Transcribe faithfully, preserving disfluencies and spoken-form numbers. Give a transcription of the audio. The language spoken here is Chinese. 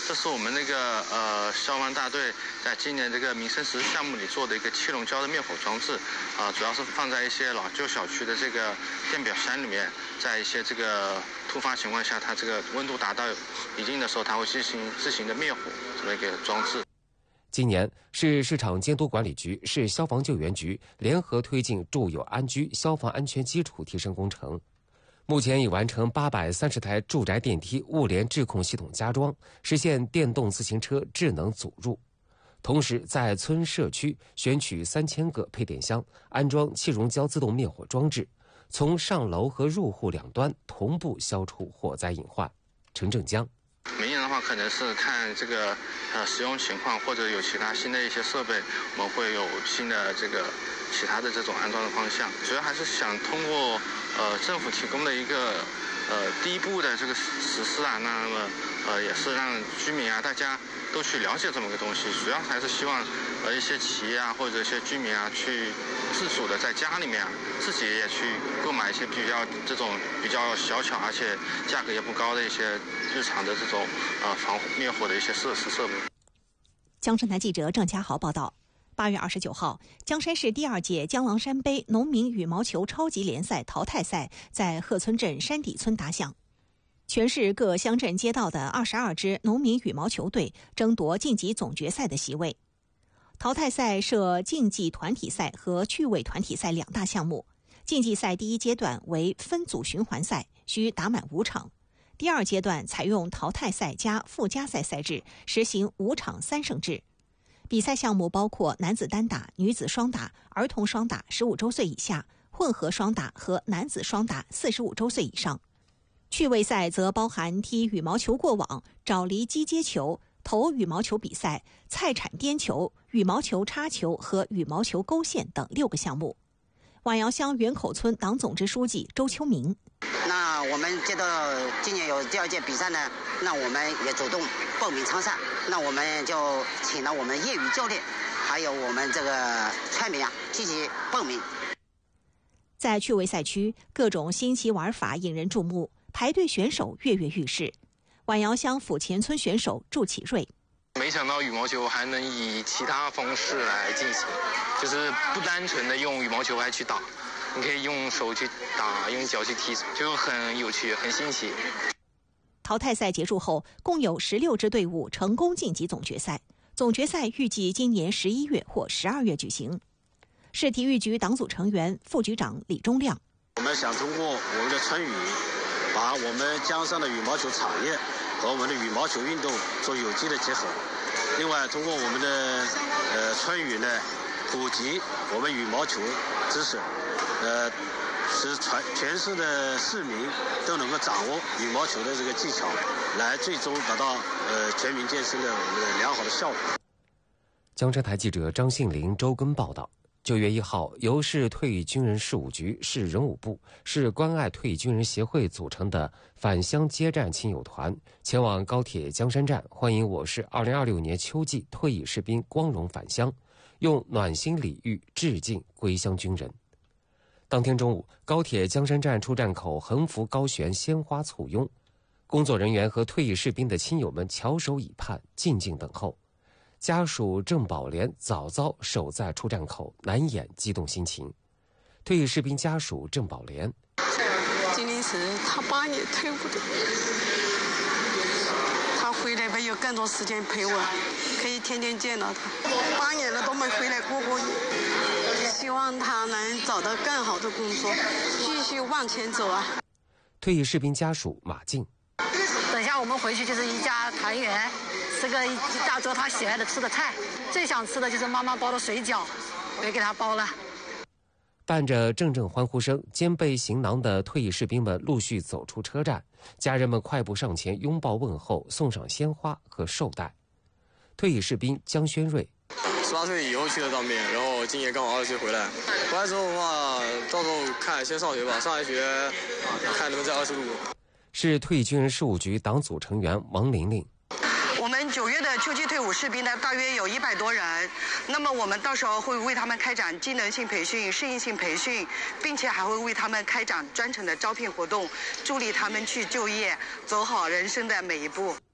这是我们那个呃消防大队在今年这个民生实施项目里做的一个气溶胶的灭火装置，啊、呃，主要是放在一些老旧小区的这个电表箱里面，在一些这个突发情况下，它这个温度达到一定的时候，它会进行自行的灭火这么一个装置。 今年市市场监督管理局、市消防救援局联合推进住友安居消防安全基础提升工程。目前已完成八百三十台住宅电梯物联智控系统加装，实现电动自行车智能阻入。同时，在村社区选取三千个配电箱，安装气溶胶自动灭火装置，从上楼和入户两端同步消除火灾隐患。陈正江。 明年的话，可能是看这个呃使用情况，或者有其他新的一些设备，我们会有新的这个其他的这种安装的方向。主要还是想通过呃政府提供的一个呃第一步的这个实施啊，那么呃也是让居民啊大家都去了解这么个东西。主要还是希望呃一些企业啊或者一些居民啊去自主的在家里面啊自己也去购买一些比较这种比较小巧而且价格也不高的一些日常的这种呃防灭火的一些设施设备。 江山台记者郑家豪报道。八月二十九号，江山市第二届江郎山杯农民羽毛球超级联赛淘汰赛在鹤村镇山底村打响。全市各乡镇街道的二十二支农民羽毛球队争夺晋级总决赛的席位。淘汰赛设竞技团体赛和趣味团体赛两大项目。竞技赛第一阶段为分组循环赛，需打满五场。第二阶段采用淘汰赛加附加赛赛制，实行五场三胜制。比赛项目包括男子单打、女子双打、儿童双打十五周岁以下、混合双打和男子双打四十五周岁以上。趣味赛则包含踢羽毛球过网、找离击接球、投羽毛球比赛、菜铲颠球、羽毛球插球和羽毛球勾线等六个项目。瓦窑乡元口村党总支书记周秋明。 那我们接到今年有第二届比赛呢，那我们也主动报名参赛，那我们就请了我们业余教练，还有我们这个村民啊积极报名。 在趣味赛区，各种新奇玩法引人注目，排队选手跃跃欲试。瓦窑乡府前村选手祝启瑞。 没想到羽毛球还能以其他方式来进行，就是不单纯的用羽毛球拍去打，你可以用手去打，用脚去踢，就很有趣，很新奇。 淘汰赛结束后，共有十六支队伍成功晋级总决赛，总决赛预计今年十一月或十二月举行。市体育局党组成员、副局长李忠亮。 我们想通过我们的村语，把我们江山的羽毛球产业和我们的羽毛球运动做有机的结合。另外，通过我们的呃村语呢，普及我们羽毛球知识，呃，使全全市的市民都能够掌握羽毛球的这个技巧，来最终达到呃全民健身的我们的良好的效果。 江山台记者张信林、周根报道。九月一号，由市退役军人事务局、市人武部、市关爱退役军人协会组成的返乡接站亲友团前往高铁江山站，欢迎我市二零二六年秋季退役士兵光荣返乡，用暖心礼遇致敬归乡军人。当天中午，高铁江山站出站口横幅高悬，鲜花簇拥，工作人员和退役士兵的亲友们翘首以盼，静静等候。家属郑宝莲早早守在出站口，难掩激动心情。退役士兵家属郑宝莲： 今年是他八年退伍的，他回来会有更多时间陪我，可以天天见到他。八年了都没回来过过年，希望他能找到更好的工作，继续往前走啊。 退役士兵家属马静： 等下我们回去就是一家团圆。吃个一大桌他喜爱的吃的菜，最想吃的就是妈妈包的水饺，我也给他包了。 伴着阵阵欢呼声，肩背行囊的退役士兵们陆续走出车站，家人们快步上前拥抱问候，送上鲜花和寿带。退役士兵江宣瑞： 十八岁以后去的当兵，然后今年刚好二十岁回来。回来之后的话，到时候看先上学吧，上完学看能不能再二十路。 是退役军人事务局党组成员王玲玲。 我们九月的秋季退伍士兵呢，大约有一百多人。那么我们到时候会为他们开展技能性培训、适应性培训，并且还会为他们开展专程的招聘活动，助力他们去就业，走好人生的每一步。